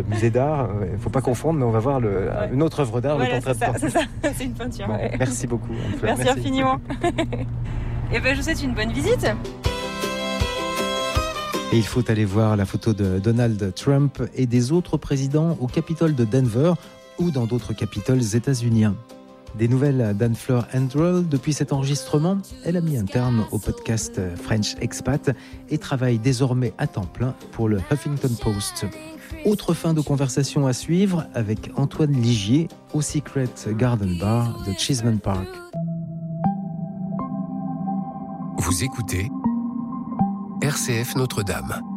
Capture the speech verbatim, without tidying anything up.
musée d'art. Il ne faut pas confondre, mais on va voir le, Ouais. une autre œuvre d'art Voilà, le temps c'est ça, c'est ça. C'est une peinture. Bon, Ouais. merci beaucoup, Anne-Fleur. Merci, infiniment. Et ben, je vous souhaite une bonne visite. Et il faut aller voir la photo de Donald Trump et des autres présidents au Capitole de Denver ou dans d'autres capitoles états-uniens. Des nouvelles d'Anne-Fleur Andrell depuis cet enregistrement. Elle a mis un terme au podcast French Expat et travaille désormais à temps plein pour le Huffington Post. Autre fin de conversation à suivre avec Antoine Ligier au Secret Garden Bar de Cheeseman Park. Vous écoutez R C F Notre-Dame.